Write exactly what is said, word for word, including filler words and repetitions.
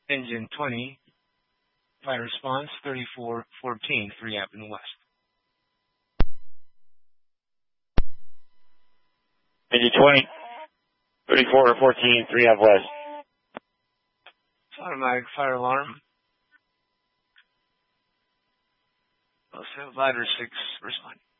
Engine twenty, fire response thirty-four fourteen, three Avenue West. Engine twenty, thirty-four fourteen, three Avenue West. Automatic fire alarm. Ladder six, respond.